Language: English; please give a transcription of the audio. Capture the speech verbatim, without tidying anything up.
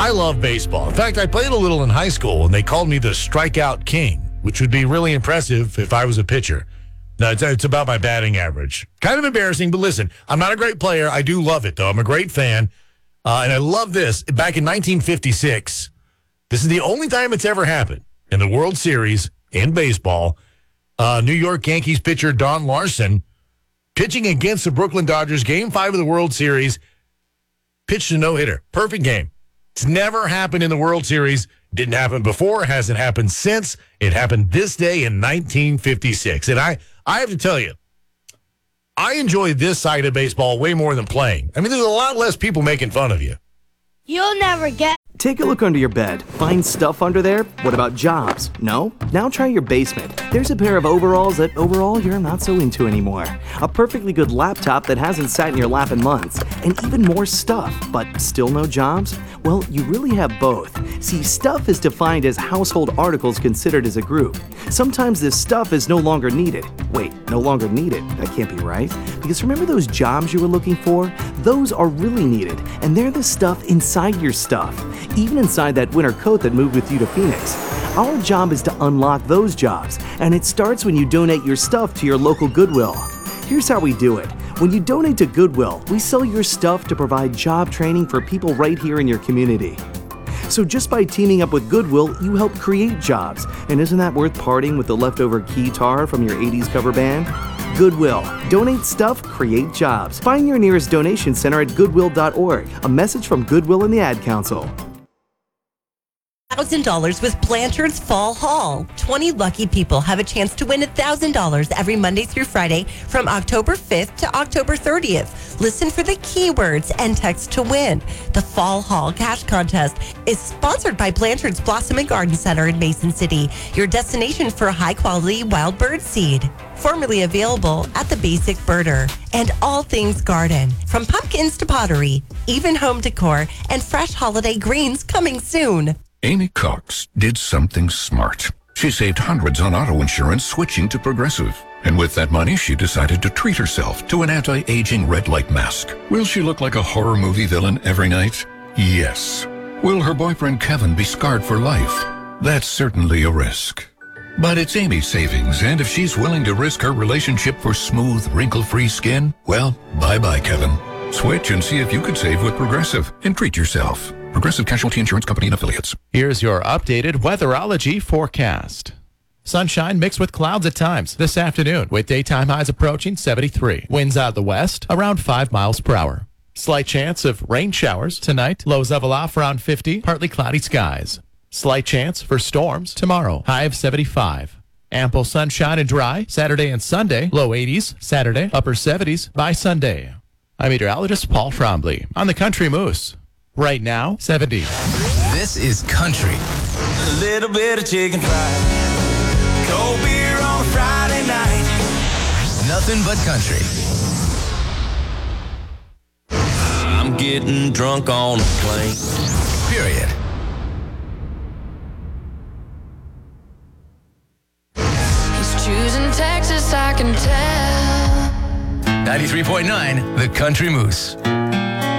I love baseball. In fact, I played a little in high school, and they called me the strikeout king, which would be really impressive if I was a pitcher. No, it's, it's about my batting average. Kind of embarrassing, but listen, I'm not a great player. I do love it, though. I'm a great fan, uh, and I love this. Back in nineteen fifty-six, this is the only time it's ever happened in the World Series in baseball. Uh, New York Yankees pitcher Don Larson pitching against the Brooklyn Dodgers, Game five of the World Series, pitched a no-hitter. Perfect game. It's never happened in the World Series. Didn't happen before. Hasn't happened since. It happened this day in nineteen fifty-six. And I, I have to tell you, I enjoy this side of baseball way more than playing. I mean, there's a lot less people making fun of you. You'll never get... Take a look under your bed. Find stuff under there? What about jobs? No? Now try your basement. There's a pair of overalls that overall you're not so into anymore. A perfectly good laptop that hasn't sat in your lap in months. And even more stuff, but still no jobs? Well, you really have both. See, stuff is defined as household articles considered as a group. Sometimes this stuff is no longer needed. Wait, no longer needed? That can't be right. Because remember those jobs you were looking for? Those are really needed, and they're the stuff inside your stuff. Even inside that winter coat that moved with you to Phoenix. Our job is to unlock those jobs, and it starts when you donate your stuff to your local Goodwill. Here's how we do it. When you donate to Goodwill, we sell your stuff to provide job training for people right here in your community. So just by teaming up with Goodwill, you help create jobs. And isn't that worth parting with the leftover guitar from your eighties cover band? Goodwill. Donate stuff, create jobs. Find your nearest donation center at goodwill dot org. A message from Goodwill and the Ad Council. one thousand dollars with Blanchard's Fall Haul. twenty lucky people have a chance to win one thousand dollars every Monday through Friday from October fifth to October thirtieth. Listen for the keywords and text to win. The Fall Haul Cash Contest is sponsored by Blanchard's Blossom and Garden Center in Mason City, your destination for high-quality wild bird seed. Formerly available at the Basic Birder. And all things garden, from pumpkins to pottery, even home decor, and fresh holiday greens coming soon. Amy Cox did something smart. She saved hundreds on auto insurance switching to Progressive. And with that money, she decided to treat herself to an anti-aging red light mask. Will she look like a horror movie villain every night? Yes. Will her boyfriend Kevin be scarred for life? That's certainly a risk. But it's Amy's savings, and if she's willing to risk her relationship for smooth, wrinkle-free skin, well, bye-bye, Kevin. Switch and see if you could save with Progressive and treat yourself. Progressive Casualty Insurance Company and Affiliates. Here's your updated weatherology forecast. Sunshine mixed with clouds at times this afternoon with daytime highs approaching seventy-three. Winds out of the west around five miles per hour. Slight chance of rain showers tonight. Lows level off around fifty. Partly cloudy skies. Slight chance for storms tomorrow. High of seventy-five. Ample sunshine and dry Saturday and Sunday. Low eighties Saturday. Upper seventies by Sunday. I'm meteorologist Paul Trombley on the Country Moose. Right now, seventy. This is country. A little bit of chicken fried. Cold beer on a Friday night. Nothing but country. I'm getting drunk on a plane. Period. He's choosing Texas, I can tell. ninety-three point nine, The Country Moose.